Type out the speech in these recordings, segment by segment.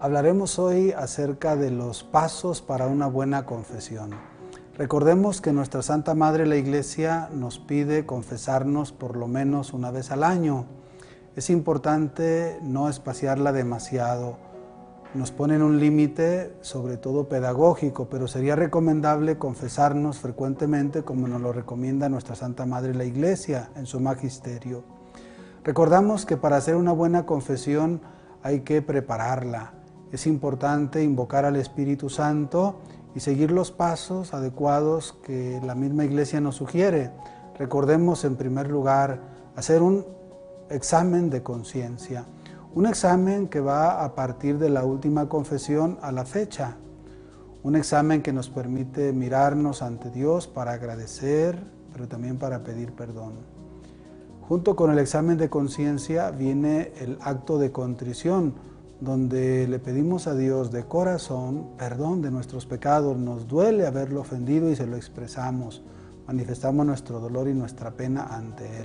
Hablaremos hoy acerca de los pasos para una buena confesión. Recordemos que nuestra Santa Madre la Iglesia nos pide confesarnos por lo menos una vez al año. Es importante no espaciarla demasiado. Nos ponen un límite, sobre todo pedagógico, pero sería recomendable confesarnos frecuentemente como nos lo recomienda nuestra Santa Madre la Iglesia en su magisterio. Recordamos que para hacer una buena confesión hay que prepararla. Es importante invocar al Espíritu Santo y seguir los pasos adecuados que la misma Iglesia nos sugiere. Recordemos en primer lugar hacer un examen de conciencia. Un examen que va a partir de la última confesión a la fecha. Un examen que nos permite mirarnos ante Dios para agradecer, pero también para pedir perdón. Junto con el examen de conciencia viene el acto de contrición, donde le pedimos a Dios de corazón perdón de nuestros pecados. Nos duele haberlo ofendido y se lo expresamos. Manifestamos nuestro dolor y nuestra pena ante Él.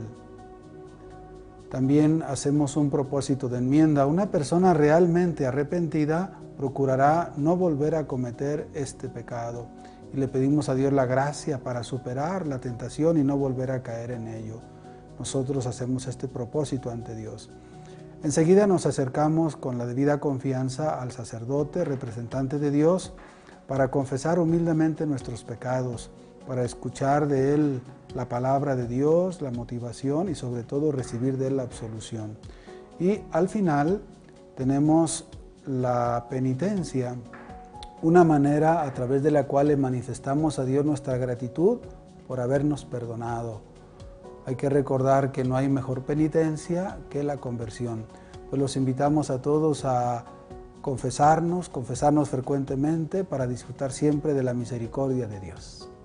También hacemos un propósito de enmienda. Una persona realmente arrepentida procurará no volver a cometer este pecado. Y le pedimos a Dios la gracia para superar la tentación y no volver a caer en ello. Nosotros hacemos este propósito ante Dios. Enseguida nos acercamos con la debida confianza al sacerdote, representante de Dios, para confesar humildemente nuestros pecados, para escuchar de Él la palabra de Dios, la motivación y sobre todo recibir de Él la absolución. Y al final tenemos la penitencia, una manera a través de la cual le manifestamos a Dios nuestra gratitud por habernos perdonado. Hay que recordar que no hay mejor penitencia que la conversión. Pues los invitamos a todos a confesarnos frecuentemente para disfrutar siempre de la misericordia de Dios.